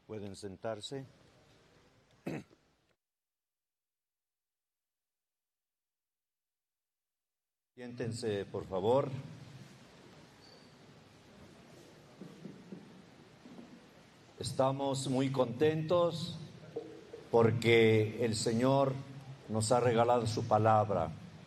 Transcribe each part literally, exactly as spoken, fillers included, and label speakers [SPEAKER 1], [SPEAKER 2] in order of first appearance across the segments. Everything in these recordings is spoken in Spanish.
[SPEAKER 1] Pueden sentarse. Siéntense, por favor. Estamos muy contentos porque el Señor nos ha regalado su palabra.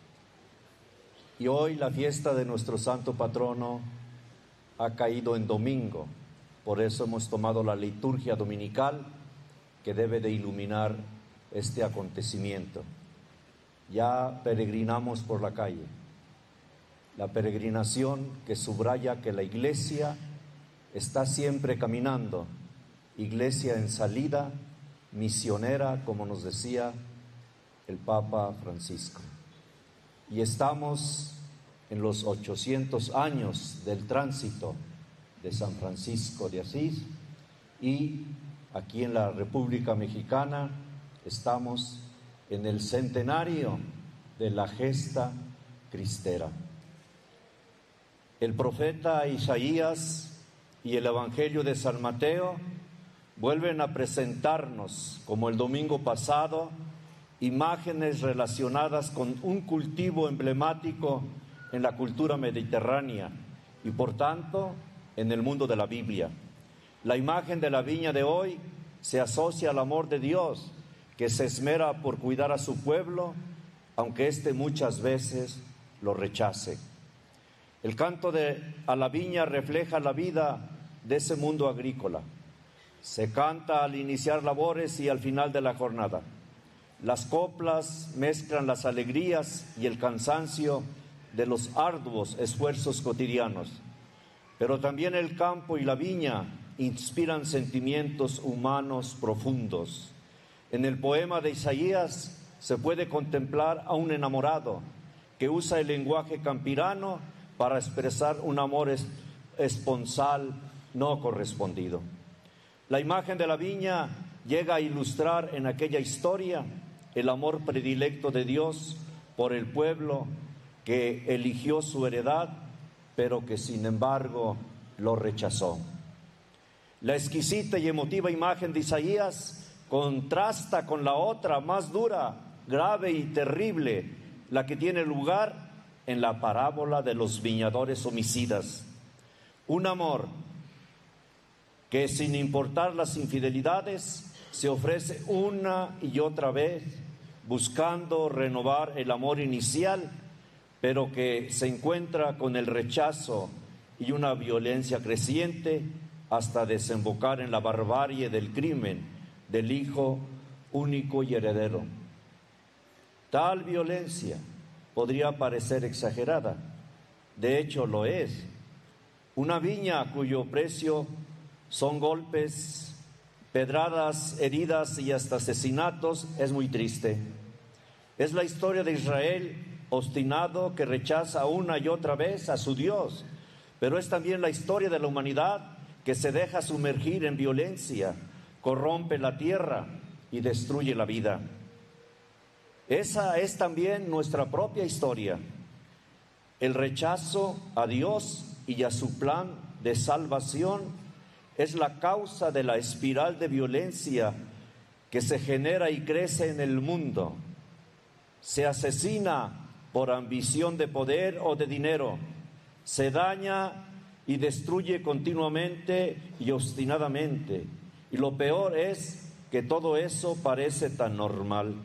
[SPEAKER 1] Y hoy la fiesta de nuestro santo patrono ha caído en domingo. Por eso hemos tomado la liturgia dominical que debe de iluminar este acontecimiento. Ya peregrinamos por la calle. La peregrinación que subraya que la iglesia está siempre caminando. Iglesia en salida, misionera, como nos decía el Papa Francisco. Y estamos en los ochocientos años del tránsito de San Francisco de Asís, y aquí en la República Mexicana estamos en el centenario de la gesta cristera. El profeta Isaías y el Evangelio de San Mateo vuelven a presentarnos, como el domingo pasado, imágenes relacionadas con un cultivo emblemático en la cultura mediterránea y por tanto en el mundo de la Biblia. La imagen de la viña de hoy se asocia al amor de Dios, que se esmera por cuidar a su pueblo, aunque éste muchas veces lo rechace. El canto de a la viña refleja la vida de ese mundo agrícola. Se canta al iniciar labores y al final de la jornada. Las coplas mezclan las alegrías y el cansancio de los arduos esfuerzos cotidianos. Pero también el campo y la viña inspiran sentimientos humanos profundos. En el poema de Isaías se puede contemplar a un enamorado que usa el lenguaje campirano para expresar un amor esponsal no correspondido. La imagen de la viña llega a ilustrar en aquella historia el amor predilecto de Dios por el pueblo que eligió su heredad, pero que sin embargo lo rechazó. La exquisita y emotiva imagen de Isaías contrasta con la otra más dura, grave y terrible, la que tiene lugar en la parábola de los viñadores homicidas. Un amor que, sin importar las infidelidades, se ofrece una y otra vez buscando renovar el amor inicial, pero que se encuentra con el rechazo y una violencia creciente hasta desembocar en la barbarie del crimen del hijo único y heredero. Tal violencia podría parecer exagerada, de hecho lo es. Una viña cuyo precio son golpes, pedradas, heridas y hasta asesinatos es muy triste. Es la historia de Israel obstinado que rechaza una y otra vez a su Dios, pero es también la historia de la humanidad que se deja sumergir en violencia, corrompe la tierra y destruye la vida. Esa es también nuestra propia historia. El rechazo a Dios y a su plan de salvación es la causa de la espiral de violencia que se genera y crece en el mundo. Se asesina por ambición de poder o de dinero, se daña y destruye continuamente y obstinadamente. Y lo peor es que todo eso parece tan normal.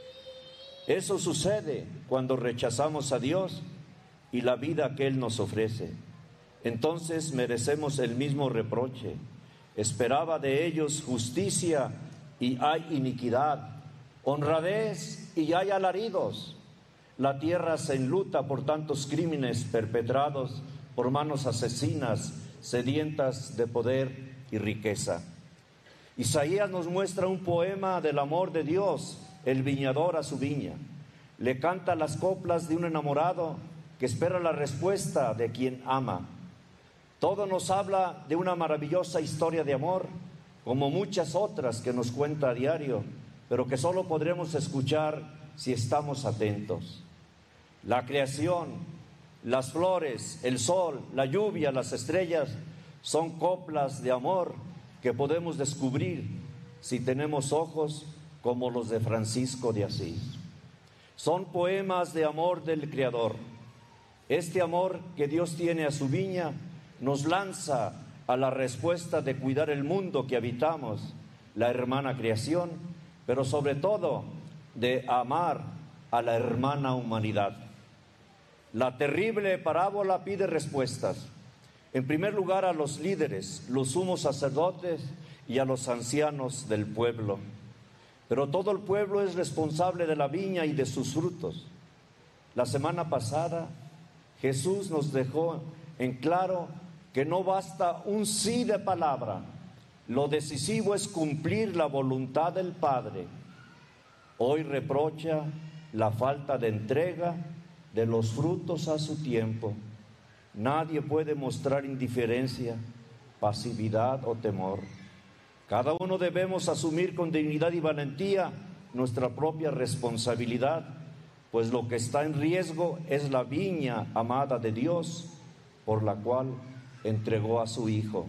[SPEAKER 1] Eso sucede cuando rechazamos a Dios y la vida que Él nos ofrece. Entonces merecemos el mismo reproche. Esperaba de ellos justicia y hay iniquidad, honradez y hay alaridos. La tierra se enluta por tantos crímenes perpetrados por manos asesinas, sedientas de poder y riqueza. Isaías nos muestra un poema del amor de Dios, el viñador a su viña. Le canta las coplas de un enamorado que espera la respuesta de quien ama. Todo nos habla de una maravillosa historia de amor, como muchas otras que nos cuenta a diario, pero que solo podremos escuchar si estamos atentos. La creación, las flores, el sol, la lluvia, las estrellas, son coplas de amor que podemos descubrir si tenemos ojos como los de Francisco de Asís. Son poemas de amor del Creador. Este amor que Dios tiene a su viña nos lanza a la respuesta de cuidar el mundo que habitamos, la hermana creación, pero sobre todo de amar a la hermana humanidad. La terrible parábola pide respuestas. En primer lugar, a los líderes, los sumos sacerdotes y a los ancianos del pueblo. Pero todo el pueblo es responsable de la viña y de sus frutos. La semana pasada, Jesús nos dejó en claro que no basta un sí de palabra. Lo decisivo es cumplir la voluntad del Padre. Hoy reprocha la falta de entrega de los frutos a su tiempo. Nadie puede mostrar indiferencia, pasividad o temor. Cada uno debemos asumir con dignidad y valentía nuestra propia responsabilidad, pues lo que está en riesgo es la viña amada de Dios, por la cual entregó a su Hijo.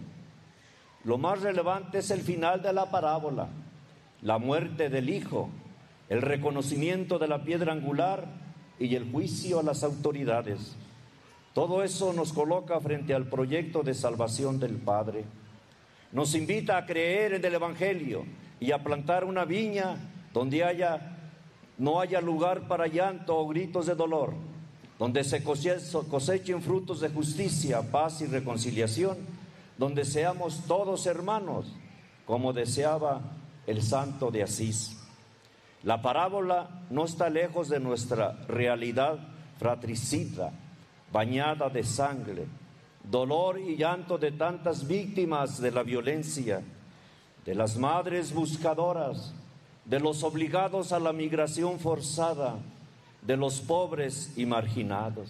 [SPEAKER 1] Lo más relevante es el final de la parábola, la muerte del Hijo, el reconocimiento de la piedra angular y el juicio a las autoridades. Todo eso nos coloca frente al proyecto de salvación del Padre. Nos invita a creer en el Evangelio y a plantar una viña donde haya, no haya lugar para llanto o gritos de dolor, donde se cosechen frutos de justicia, paz y reconciliación, donde seamos todos hermanos, como deseaba el santo de Asís. La parábola no está lejos de nuestra realidad fratricida, bañada de sangre, dolor y llanto de tantas víctimas de la violencia, de las madres buscadoras, de los obligados a la migración forzada, de los pobres y marginados.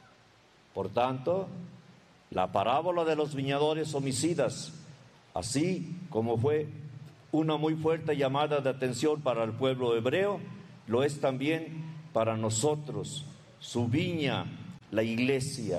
[SPEAKER 1] Por tanto, la parábola de los viñadores homicidas, así como fue una muy fuerte llamada de atención para el pueblo hebreo, lo es también para nosotros, su viña, la iglesia.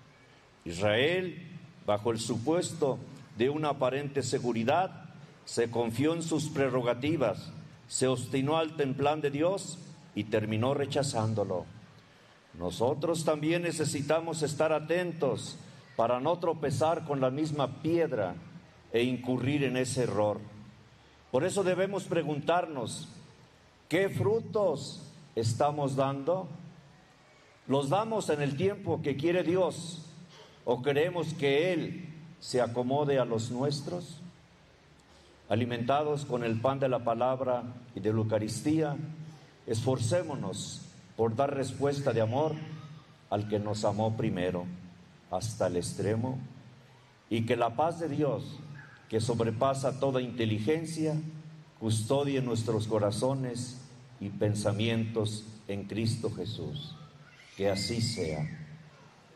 [SPEAKER 1] Israel, bajo el supuesto de una aparente seguridad, se confió en sus prerrogativas, se obstinó ante el plan de Dios y terminó rechazándolo. Nosotros también necesitamos estar atentos para no tropezar con la misma piedra e incurrir en ese error. Por eso debemos preguntarnos, ¿qué frutos estamos dando? ¿Los damos en el tiempo que quiere Dios o queremos que Él se acomode a los nuestros? Alimentados con el pan de la palabra y de la Eucaristía, esforcémonos por dar respuesta de amor al que nos amó primero, hasta el extremo, y que la paz de Dios, que sobrepasa toda inteligencia, custodie nuestros corazones y pensamientos en Cristo Jesús. Que así sea.